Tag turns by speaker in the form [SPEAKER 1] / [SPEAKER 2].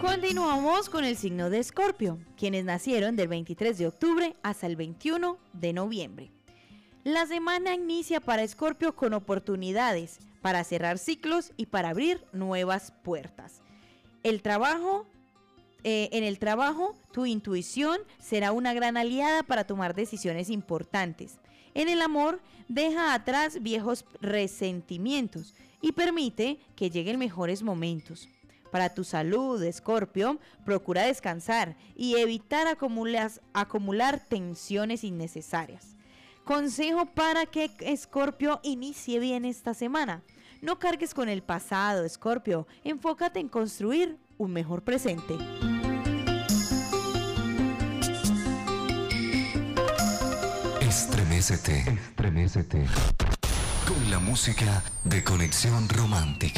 [SPEAKER 1] Continuamos con el signo de Escorpio, quienes nacieron del 23 de octubre hasta el 21 de noviembre. La semana inicia para Escorpio con oportunidades para cerrar ciclos y para abrir nuevas puertas. En el trabajo, tu intuición será una gran aliada para tomar decisiones importantes. En el amor, deja atrás viejos resentimientos y permite que lleguen mejores momentos. Para tu salud, Escorpio, procura descansar y evitar acumular tensiones innecesarias. Consejo para que Escorpio inicie bien esta semana. No cargues con el pasado, Escorpio. Enfócate en construir un mejor presente.
[SPEAKER 2] Estremécete con la música de Conexión Romántica.